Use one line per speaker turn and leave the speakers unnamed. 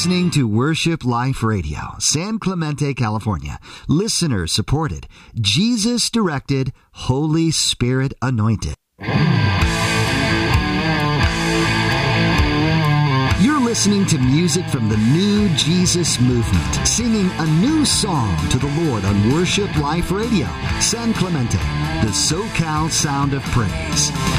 listening to Worship Life Radio, San Clemente, California. Listener supported, Jesus directed, Holy Spirit anointed. You're listening to music from the New Jesus Movement, singing a new song to the Lord on Worship Life Radio, San Clemente, the SoCal sound of praise.